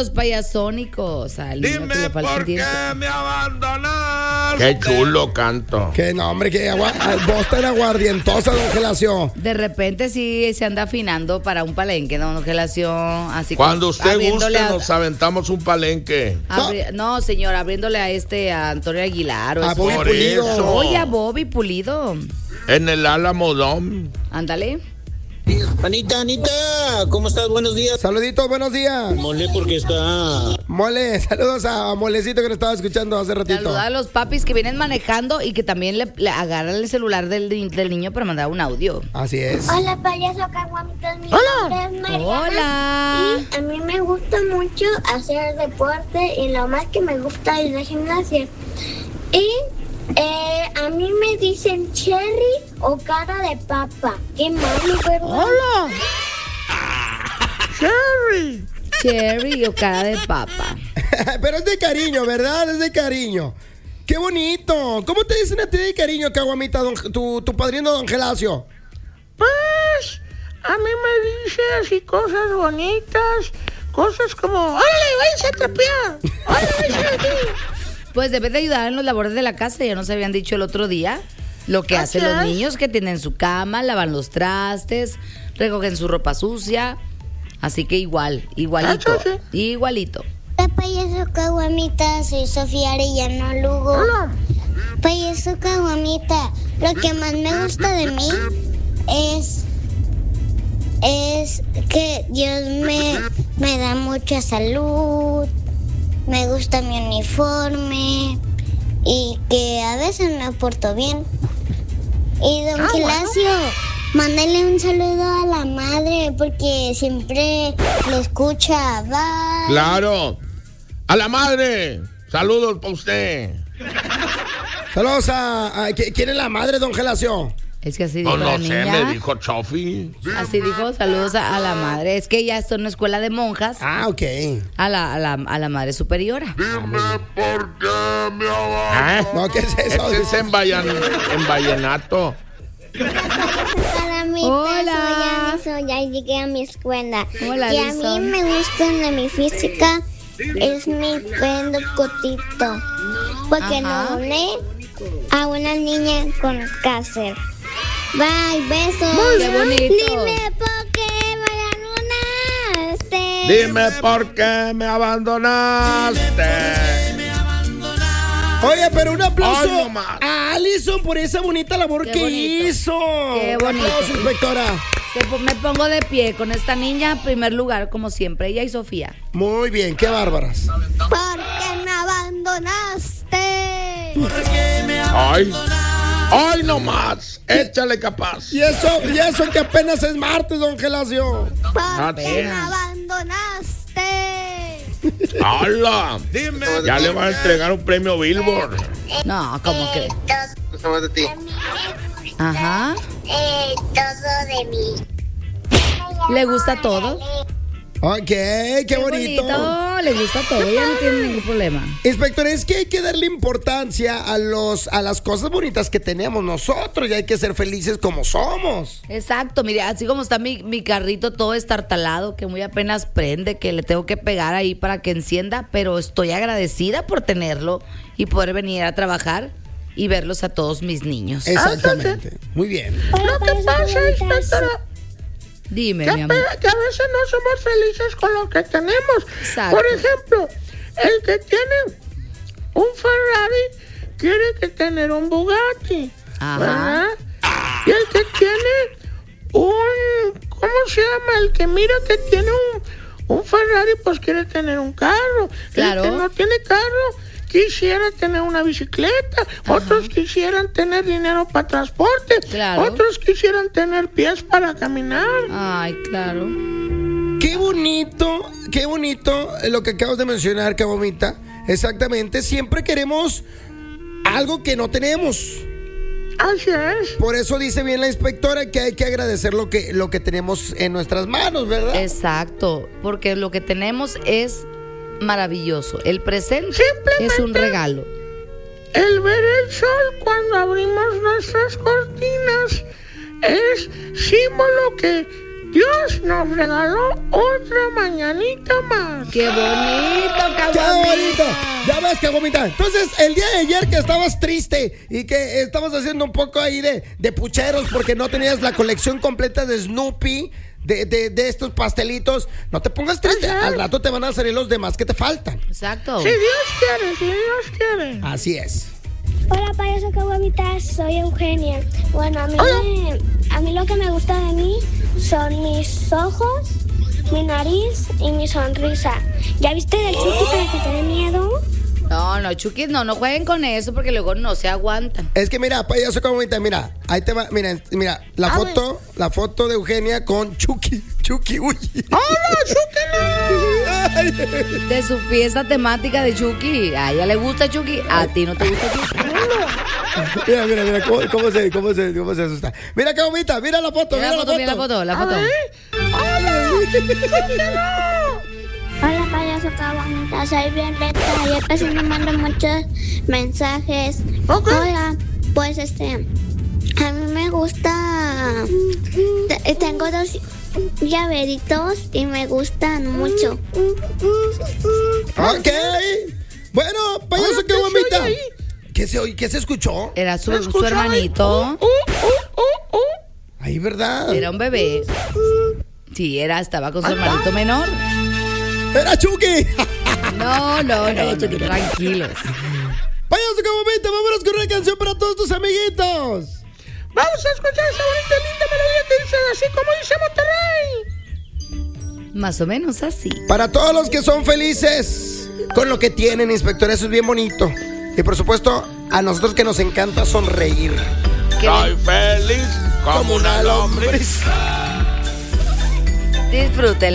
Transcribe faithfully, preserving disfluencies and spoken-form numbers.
los payasónicos. Al niño Dime que le falta por el diente. qué me abandonas. Qué chulo canto. Que no, hombre, que agua, vos tan aguardientosa, don Gelacio. De repente sí se anda afinando para un palenque, don Gelación. Así Cuando como usted abriéndole guste, a- nos aventamos un palenque. abri- no. señor, abriéndole a este, a Antonio Aguilar. O A eso. Bobby Por Pulido. eso. Oye, a Bobby Pulido. En el Álamo Dome. Ándale. Anita, Anita, ¿cómo estás? Buenos días. Saluditos, buenos días. Mole porque está... Mole, saludos a Molecito que nos estaba escuchando hace ratito. Saluda a los papis que vienen manejando y que también le, le agarran el celular del, del niño para mandar un audio. Así es. Hola, payaso Caguamitas. Mi Hola. nombre es Mariana. Hola. Y a mí me gusta mucho hacer deporte y lo más que me gusta es la gimnasia. Y eh, a mí me dicen cherry o cara de papa. Qué malo, ¿verdad? Hola. Cherry. Cherry o cara de papa. Pero es de cariño, ¿verdad? Es de cariño. ¡Qué bonito! ¿Cómo te dicen a ti de cariño, Caguamita, don- tu, tu padrino, don Gelacio? Pues a mí me dice así cosas bonitas, cosas como, ¡órale, váyanse a trapear! ¡Órale, váyanse aquí! Pues debe de ayudar en los labores de la casa. Ya nos habían dicho el otro día lo que Así hacen los es. niños, que tienen su cama, lavan los trastes, recogen su ropa sucia. Así que igual, igualito, Eso sí. igualito. Hola, payaso Caguamita. Soy Sofía Arellano Lugo. Hola. Payaso Caguamita, lo que más me gusta de mí es es que Dios me, me da mucha salud, me gusta mi uniforme y que a veces me porto bien. Y don Ah, bueno. Gelacio, mándale un saludo a la madre porque siempre lo escucha. Bye. Claro. A la madre. Saludos para usted. Saludos a... a- ¿qui- ¿Quién es la madre, don Gelacio? Es que así dijo No, la no sé, niña. me dijo Chofi. Así dijo, saludos a, a la madre. Es que ya está en una escuela de monjas. Ah, ok. A la, a la, a la madre superiora. Dime por qué me abandonas. ¿Eh? No, ¿qué es eso? Este es en, vallan- en vallenato. Hola, mi Hola. peso, ya, ya llegué a mi escuela. Hola, y a mí Alison. me gusta de mi física es mi pelo cotito, porque Ajá. lo doné a una niña con cáncer. Bye, besos. Qué bonito. Dime por qué me abandonaste. Dime por qué me abandonaste. Oye, pero un aplauso Ay, no más. a Alison por esa bonita labor Qué que bonito. hizo. Qué Un bonito. aplauso, inspectora. Se po- Me pongo de pie con esta niña, primer lugar, como siempre, ella y Sofía. Muy bien, qué bárbaras. ¿Por qué me abandonaste? Ay. Ay, no más. Échale capaz. Y eso, y eso que apenas es martes, don Gelacio. ¿Por qué me Apenas. abandonaste? ¡Hala! Dime. Ya le van a entregar un premio Billboard. No, ¿cómo que? Estamos de ti. Ajá. Eh, todo de mí. ¿Le gusta todo? Ok, qué, bonito. Le gusta todo, ella no tiene ningún problema. Inspector, es que hay que darle importancia a los a las cosas bonitas que tenemos nosotros y hay que ser felices como somos. Exacto, mire, así como está mi, mi carrito todo estartalado, que muy apenas prende, que le tengo que pegar ahí para que encienda, pero estoy agradecida por tenerlo y poder venir a trabajar y verlos a todos mis niños. Exactamente. Muy bien. Lo que pasa, inspectora, Dime, que, mi amor. ape- que a veces no somos felices con lo que tenemos. Exacto. Por ejemplo, el que tiene un Ferrari quiere que tener un Bugatti, Ajá. ¿verdad? Y el que tiene un, ¿cómo se llama? El que mira que tiene un, un Ferrari, pues quiere tener un carro. Claro. El que no tiene carro quisiera tener una bicicleta. Otros quisieran tener dinero para transporte. Claro. Otros quisieran tener pies para caminar. Ay, claro. Qué bonito, qué bonito lo que acabas de mencionar, Cabomita. Exactamente, siempre queremos algo que no tenemos. Así es. Por eso dice bien la inspectora que hay que agradecer lo que, lo que tenemos en nuestras manos, ¿verdad? Exacto, porque lo que tenemos es maravilloso. El presente Simplemente- es un regalo. El ver el sol cuando abrimos nuestras cortinas es símbolo que Dios nos regaló otra mañana manita más. ¡Qué bonito, ¡Qué Caguamita! bonito! Ya ves, Caguamita. Entonces, el día de ayer que estabas triste y que estabas haciendo un poco ahí de, de pucheros porque no tenías la colección completa de Snoopy, de, de, de estos pastelitos, no te pongas triste. Ajá. Al rato te van a salir los demás que te faltan. Exacto. Si Dios quiere, si Dios quiere. Así es. Hola, payaso Caguamitas, soy Eugenia. Bueno, a mí, me- a mí lo que me gusta de mí son mis ojos, mi nariz y mi sonrisa. ¿Ya viste del Chucky para que te dé miedo? No, no, Chucky, no, no jueguen con eso porque luego no se aguantan. Es que mira, payaso Caguamita, mira, ahí te va, mira, mira, la A foto, la foto de Eugenia con Chucky, Chucky, uy. ¡Hola, Chucky! De su fiesta temática de Chucky. A ella le gusta Chucky, a ti no te gusta Chucky. Mira, mira, mira, cómo, cómo se, cómo se, cómo se asusta. Mira, Caguamita, mira la foto, Mira mira, la foto, mira la foto, la foto. Hola, payaso Caguamitas, soy Violeta. Ya casi me mandan muchos mensajes. Ok. Hola, pues este, a mí me gusta. te- Tengo dos llaveritos y me gustan mucho. Ok. Bueno, payaso Hola, ¿qué se Caguamita. oye ahí? ¿Qué se oye? ¿Qué se escuchó? Era su, ¿Se su escucha ahí? hermanito. Uh, uh, uh, uh. Ahí, ¿verdad? Era un bebé. Sí, era, estaba con su hermanito menor. Era Chucky. No, no, no, no, tranquilos. Payaso Caguamita, vámonos con una canción para todos tus amiguitos. Vamos a escuchar esa bonita y linda melodía que dice así como dice Monterrey. Más o menos así. Para todos los que son felices con lo que tienen, inspector, eso es bien bonito. Y por supuesto, a nosotros que nos encanta sonreír. Que Soy feliz como una lombriz. disfruten.